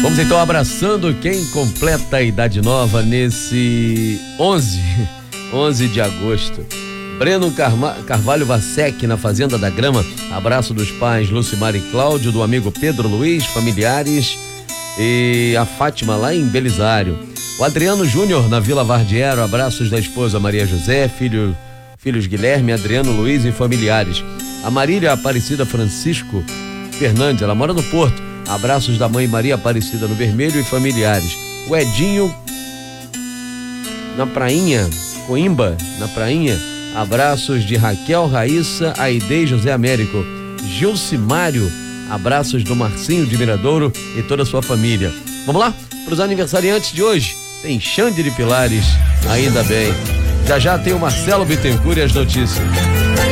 Vamos então abraçando quem completa a idade nova nesse 11 de agosto. Breno Carvalho Vassec, na Fazenda da Grama. Abraço dos pais Lucimar e Cláudio, do amigo Pedro Luiz, familiares, e a Fátima lá em Belisário. O Adriano Júnior, na Vila Vardiero. Abraços da esposa Maria José, filhos Guilherme, Adriano, Luiz e familiares. A Marília Aparecida Francisco Fernandes, ela mora no Porto. Abraços da mãe Maria Aparecida no Vermelho e familiares. O Edinho na Prainha, Coimba, na Prainha. Abraços de Raquel, Raíssa, Aide e José Américo. Gilcimário, abraços do Marcinho de Miradouro e toda a sua família. Vamos lá para os aniversariantes de hoje. Tem Xande de Pilares, ainda bem. Já tem o Marcelo Bittencourt e as notícias.